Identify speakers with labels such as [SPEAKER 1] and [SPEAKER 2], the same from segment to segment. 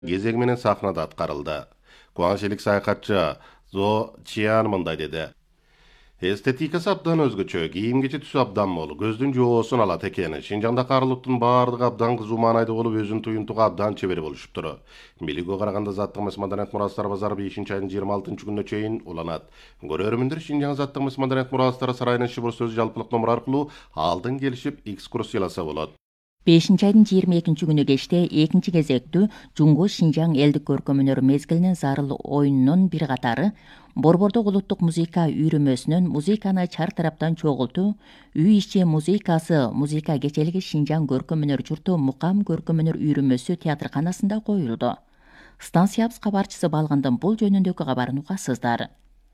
[SPEAKER 1] кезеги менен сахнада аткарылды. Кубанычылык саякатчы Зо Чиан мындай деди. Эстетикасы абдан өзгөчө, кийим-кечи түсү абдан мол, көздүн жоосун алат экени. Шинжаңда каарылыктын баардыгы абдан кызуу маанайда болуп, өзүн туюнтуга абдан чебер болушуптур. Билүүгө караганда заттык мыс маданият мурастары базары 5 айдын 26 күнүнө чейин уланат. Көрөрмөндөр Шинжаң заттык мыс маданият мурастары сарайынын шыбыр сөз жалпылык номуру аркылуу алдын келишип экскурсияласа болот.
[SPEAKER 2] 5 айдын 22 күнү кечте экинчи кезектүү Жуңго Шинжаң элдик көркөм өнөр мезгилинин зарыл оюнунун бир катары Борбордук улуттук музыка үйрөмөсүнөн музыканы чар тараптан чогултуу, үй ичи музыкасы музыка кечелиги Шинжаң көркөм өнөр журту Мукам көркөм өнөр үйрөмөсү театрканасында коюлду. Станциябыз кабарчысы Балгындын бул жөнүндөгү кабарын угасыздар.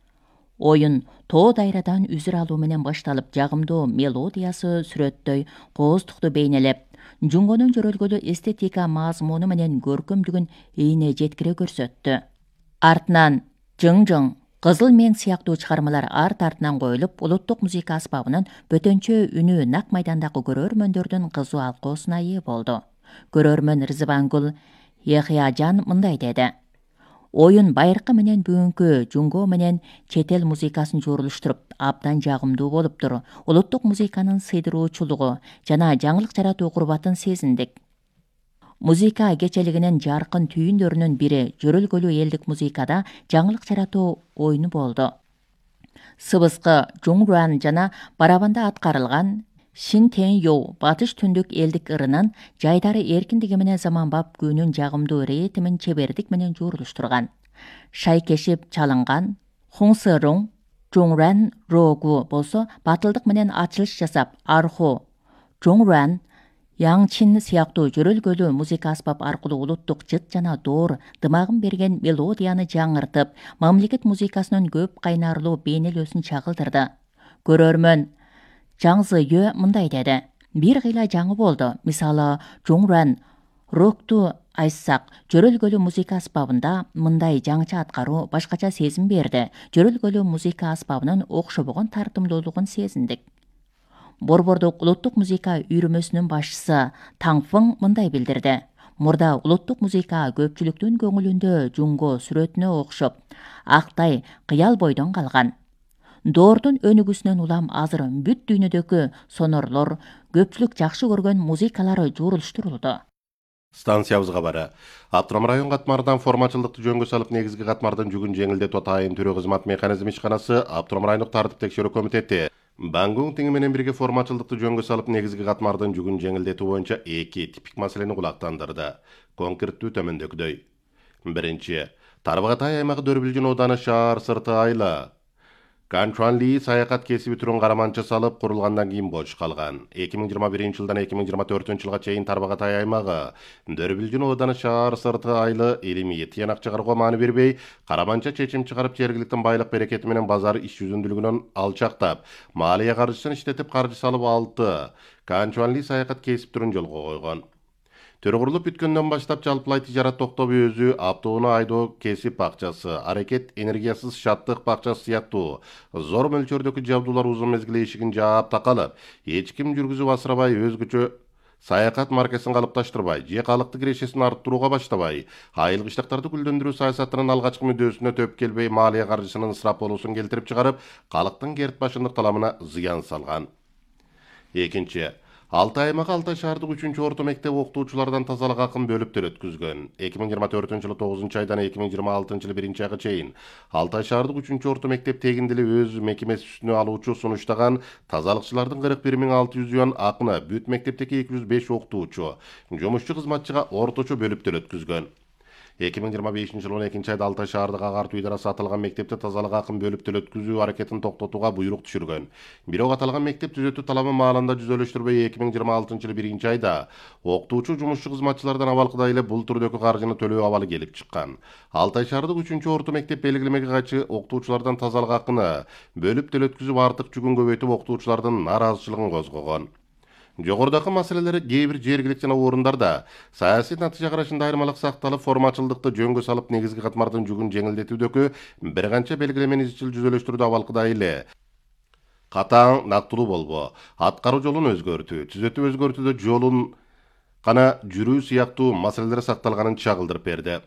[SPEAKER 2] Оюн тоо дайрадан үзүр алуу менен башталып, жагымдуу мелодиясы сүрөттөй кооздукту бейнелеп, Жуңгонун жөрөлгөлүү эстетика мазмуну менен көркөмдүгүн ийне жеткире көрсөттү. Артынан жың-жың, кызыл мең сыяктуу чыгармалар арт артынан коюлуп, улуттук музыка аспабынын бөтөнчө үнү нак майдандагы көрөрмөндөрдүн кызуу алкоосуна ээ болду. Көрөрмөн Рызыбангүл Яхыяжан мындай деди. Оюн байыркы менен бүгүнкү Жуңго менен чет эл музыкасын жорулуштуруп, абдан жагымдуу болуптур. Улуттук музыканын сыйдыруучулугу жана жаңылык жаратуу курбатын сезиндик. Музыка кечелигинин жаркын түйүндөрүнүн бири жөрөлгөлүү элдик музыкада жаңылык жаратуу оюну болду. Сыбыскы Жуңруан жана барабанда аткарылган Шин Тен Йоу батыш түндүк элдик ырынын жайдары эркиндиги менен заманбап күүнүн жагымдуу ритмин чебердик менен журулуштурган. Шайкешип чалынган Хунсы Рун Жуңруан рогу болсо батылдык менен ачылыш жасап, арху Жуңруан Яңчин сыяктуу жөрөлгөлүү музыка аспап аркылуу улуттук жыт жана доор дымагын берген мелодияны жаңыртып, мамлекет музыкасынын көп кайнарлуу бейнелөөсүн чагылдырды. Көрөрмөн Жаңзы Йө мындай деди. Бир кыйла жаңы болду. Мисалы, Жуңруан рокту айтсак, жөрөлгөлүү музыка аспабында мындай жаңыча аткаруу башкача сезим берди. Жөрөлгөлүү музыка аспабынын окшобогон тартымдуулугун сезиндик. Борбордук улуттук музыка үйрөмөсүнүн башчысы Таңфың мындай билдирди. Мурда улуттук музыка көпчүлүктүн көңүлүндө Жуңго сүрөтүнө окшоп, актай кыял бойдон калган. Доордун өнүгүүсүнөн улам азыр бүт дүйнөдөгү сонорлор көпчүлүк жакшы көргөн музыкалары журулуштурулду.
[SPEAKER 1] Станциябыз кабары. Автоном район катмарынан формачылдыкты жөнгө салып, негизги катмардын жүгүн жеңилдетүү атайын түрөө кызмат механизми ишканасы Автоном райондук тартип текшерүү комитети Бангун тиңи менен бирге формачылдыкты жөнгө салып, негизги катмардын жүгүн жеңилдетүү боюнча 2 типик маселени кулактандырды. Конкреттүү төмөндөгүдөй. Биринчи, Тарбағатай аймагы Дөрбүлжүн ооданы шаар сырты айла Канчуанли саякат кесиби түрүн караманча салып курулгандан кийин бош калган. 2021-жылдан 2024-жылга чейин Тарбағатай аймагы Дөрбүлжүн ооданы шаар сырты айылы илимий тыянак чыгарууга маани бербей, караманча чечим чыгарып жергиликтин байлык берекети менен базар иш жүзүндүүлүгүнөн алчактап, малия каржысын иштетип каржы салып 6 Канчуанли саякат кесип түрүн жолго койгон. Төрө курулуп бүткөндөн баштап жалпылай тижарат токтоп өзү автоону айдоо кесип акчасы, аракет энергиясыз шаттык бакчасы сыяктуу зор мөлчөрдөгү жабдуулар узун мезгил эшигин жаап такалып, эч ким жүргүзүп асырабай, өзгөчө саякат маркасын калыпташтырбай, же калыкты кирешесин арттырууга баштабай, айылгы иштактарды гүлдөндүрүү саясатынын алгачкы мүдөөсүнө төп келбей, малия каржысынын ысырап болуусун келтирип чыгарып, калктын керт башындык таламына зыян салган. Экинчи, Алтай аймагы Алтай шаардык 3 орто мектеп окутуучулардан тазалык акын бөлүп төлөткүзгөн. 2024-жылы 9 айдан 2026-жылы 1 айга чейин Алтай шаардык 3 орто мектеп тегиндили өз мекемеси үстүнө алуучу сунуштаган тазалыкчылардын 41.600 юан акыны бүт мектептеги 205 окутуучу, жумушчу кызматчыга орточо бөлүп төлөткүзгөн. 2025-жылы 12 айда Алтай шаардык агартуу идарасы аталган мектепте тазалык акын бөлүп төлөткүзүү аракетин токтотууга буйрук түшүргөн. Бирок аталган мектеп түзөтүү талабы маалында жүзөлөштүрбөй 2026-жылы 1 айда окутуучу жумушчу кызматчылардан абалкыдай эле бул түрдөгү каржыны төлөө абалы келип чыккан. Алтай шаардык 3 орто мектеп белгилемеге кайчы окутуучулардан тазалык акыны бөлүп төлөткүзүп артык жүгүн көбөйтүп окутуучулардын нааразычылыгын козгогон. Жогорудагы маселелер кээ бир жергиликтүү жана орундарда саясий натыйжа карашында айырмалык сакталып, формачылдыкты жөнгө салып, негизги катмардын жүгүн жеңилдетүүдөгү бир канча белгилемени изчил жүзөлөштүрүүдө абалкыдай эле катаң, нактылуу болбоо, аткаруу жолун өзгөртүү, түзөтүү өзгөртүүдө жолун гана жүрүү сыяктуу маселелер сакталганын чагылдырып берди.